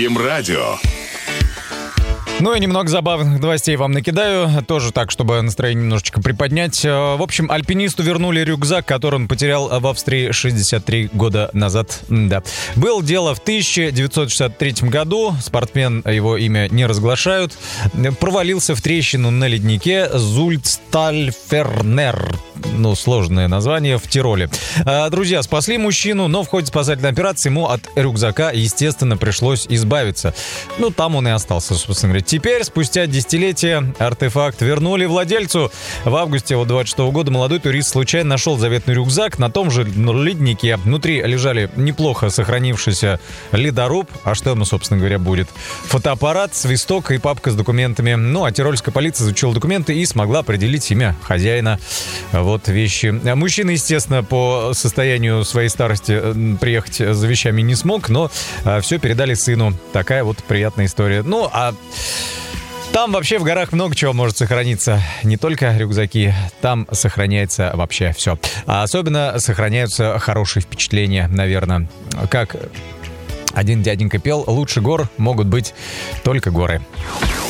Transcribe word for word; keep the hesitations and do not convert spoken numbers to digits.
М-радио. Ну и немного забавных новостей вам накидаю, тоже так, чтобы настроение немножечко приподнять. В общем, альпинисту вернули рюкзак, который он потерял в Австрии шестьдесят три года назад. Да. Было дело в тысяча девятьсот шестьдесят третьем году, спортсмен, его имя не разглашают, провалился в трещину на леднике Зульцтальфернер. Ну, сложное название, в Тироле. Друзья спасли мужчину, но в ходе спасательной операции ему от рюкзака, естественно, пришлось избавиться. Ну, там он и остался, собственно говоря. Теперь, спустя десятилетия, артефакт вернули владельцу. В августе двадцать шестого года молодой турист случайно нашел заветный рюкзак на том же леднике. Внутри лежали неплохо сохранившийся ледоруб. А что ему, собственно говоря, будет? Фотоаппарат, свисток и папка с документами. Ну, а тирольская полиция изучила документы и смогла определить имя хозяина. Вот вещи. Мужчина, естественно, по состоянию своей старости приехать за вещами не смог, но все передали сыну. Такая вот приятная история. Ну, а там вообще в горах много чего может сохраниться. Не только рюкзаки, там сохраняется вообще все. А особенно сохраняются хорошие впечатления, наверное. Как один дяденька пел, лучше гор могут быть только горы.